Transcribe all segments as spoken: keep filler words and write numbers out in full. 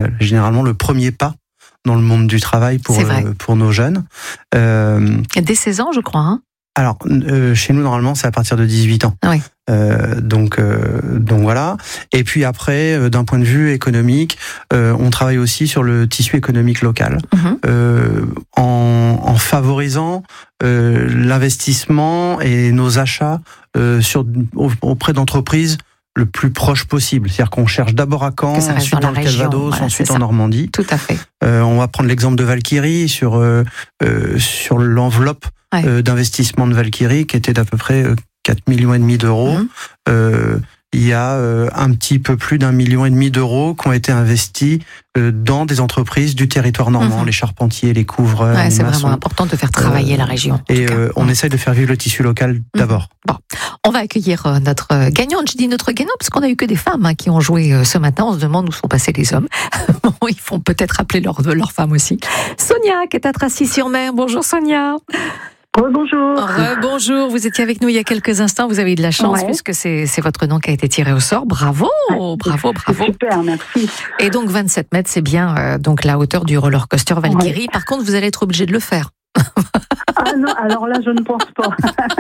généralement le premier pas dans le monde du travail pour, euh, pour nos jeunes. Euh, Dès seize ans, je crois. Hein alors, euh, chez nous, normalement, c'est à partir de dix-huit ans. Oui. Euh, donc, euh, donc voilà. Et puis après, euh, d'un point de vue économique, euh, on travaille aussi sur le tissu économique local, mmh. euh, en, en favorisant euh, l'investissement et nos achats euh, sur, auprès d'entreprises le plus proche possible. C'est-à-dire qu'on cherche d'abord à Caen, ensuite dans, dans le région, Calvados, voilà, ensuite en Normandie. Tout à fait. Euh, on va prendre l'exemple de Valkyrie sur, euh, euh, sur l'enveloppe ouais. euh, d'investissement de Valkyrie qui était d'à peu près euh, quatre millions et demi d'euros. Mmh. Euh, il y a euh, un petit peu plus d'un million et demi d'euros qui ont été investis euh, dans des entreprises du territoire normand, mmh. les charpentiers, les couvreurs. Ouais, les c'est maçons. vraiment important de faire travailler euh, la région. Et euh, on mmh. essaye de faire vivre le tissu local mmh. d'abord. Bon, on va accueillir notre gagnante. Je dis notre gagnante parce qu'on a eu que des femmes hein, qui ont joué ce matin. On se demande où sont passés les hommes. Bon, ils font peut-être appeler leurs leur femmes aussi. Sonia, qui est à Tracy-sur-Mer. Bonjour Sonia. Bonjour. Bonjour, vous étiez avec nous il y a quelques instants, vous avez eu de la chance ouais. puisque c'est, c'est votre nom qui a été tiré au sort. Bravo, ouais, bravo, bravo. Super, merci. Et donc vingt-sept mètres, c'est bien euh, donc la hauteur du roller coaster Valkyrie. Ouais. Par contre, vous allez être obligé de le faire. Ah non, alors là, je ne pense pas.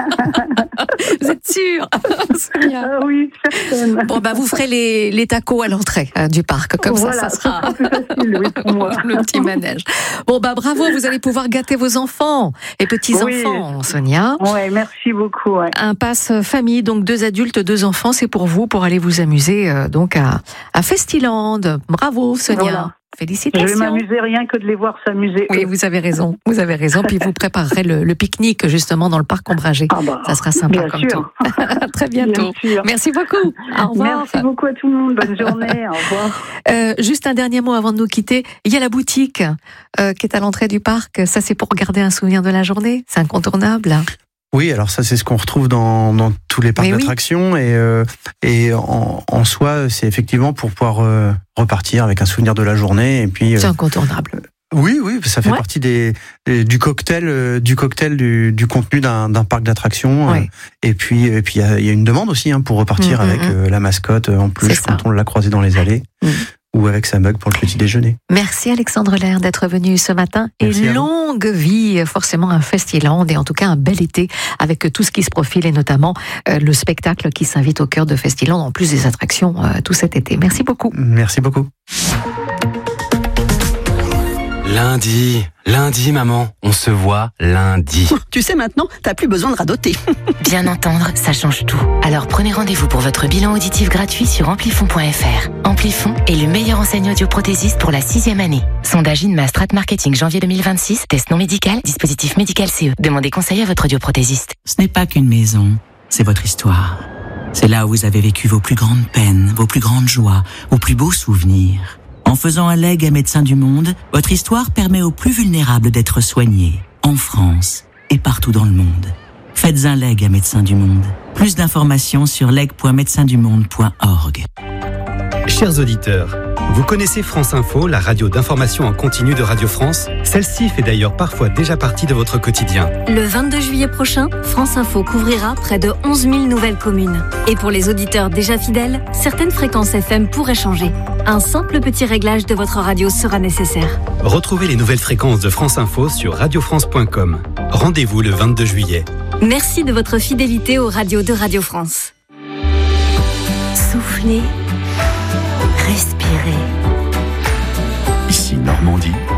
Vous êtes sûre? euh, Oui, certaine. Bon, bah, vous ferez les, les tacos à l'entrée hein, du parc. Comme voilà, ça, ça sera, ça sera plus facile, oui, pour moi. Le petit manège. Bon, bah, bravo, vous allez pouvoir gâter vos enfants et petits-enfants, oui. Sonia. Oui, merci beaucoup. Ouais. Un pass famille, donc deux adultes, deux enfants, c'est pour vous, pour aller vous amuser euh, donc à, à Festiland. Bravo, Sonia. Voilà. Félicitations. Je vais m'amuser rien que de les voir s'amuser. Oui, vous avez raison. Vous avez raison. Puis vous préparerez le, le pique-nique justement dans le parc Ombragé. Ah bah, ça sera sympa bien comme sûr. tout. Très bientôt. Merci beaucoup. Au revoir. Merci beaucoup à tout le monde. Bonne journée. Au revoir. Euh, juste un dernier mot avant de nous quitter. Il y a la boutique euh, qui est à l'entrée du parc. Ça, c'est pour garder un souvenir de la journée. C'est incontournable. Oui, alors ça, c'est ce qu'on retrouve dans, dans tous les parcs Mais d'attractions. Oui. Et, euh, et en, en soi, c'est effectivement pour pouvoir euh, repartir avec un souvenir de la journée. Et puis, c'est euh, incontournable. Oui, oui, ça fait ouais. partie des, des du cocktail, euh, du cocktail du, du contenu d'un, d'un parc d'attractions. Ouais. Euh, et puis, et puis, il y, y a une demande aussi hein, pour repartir mmh, avec mmh. Euh, la mascotte en plus quand on l'a croisée dans les allées. Mmh. Ou avec sa mug pour le petit déjeuner. Merci Alexandre Lerre d'être venu ce matin. Merci et longue vie, forcément un Festiland et en tout cas un bel été avec tout ce qui se profile et notamment euh, le spectacle qui s'invite au cœur de Festiland en plus des attractions euh, tout cet été. Merci beaucoup. Merci beaucoup. Lundi, lundi maman, on se voit lundi. Tu sais maintenant, t'as plus besoin de radoter. Bien entendre, ça change tout. Alors prenez rendez-vous pour votre bilan auditif gratuit sur amplifon point f r. Amplifon est le meilleur enseignant audioprothésiste pour la sixième année. Sondage INMA Strat Marketing janvier deux mille vingt-six, test non médical, dispositif médical C E. Demandez conseil à votre audioprothésiste. Ce n'est pas qu'une maison, c'est votre histoire. C'est là où vous avez vécu vos plus grandes peines, vos plus grandes joies, vos plus beaux souvenirs. En faisant un legs à Médecins du Monde, votre histoire permet aux plus vulnérables d'être soignés, en France et partout dans le monde. Faites un legs à Médecins du Monde. Plus d'informations sur leg point médecins du monde point org. Chers auditeurs, vous connaissez France Info, la radio d'information en continu de Radio France? Celle-ci fait d'ailleurs parfois déjà partie de votre quotidien. Le vingt-deux juillet prochain, France Info couvrira près de onze mille nouvelles communes. Et pour les auditeurs déjà fidèles, certaines fréquences F M pourraient changer. Un simple petit réglage de votre radio sera nécessaire. Retrouvez les nouvelles fréquences de France Info sur radio france point com. Rendez-vous le vingt-deux juillet. Merci de votre fidélité aux radios de Radio France. Soufflez. Respirez. Ici Normandie.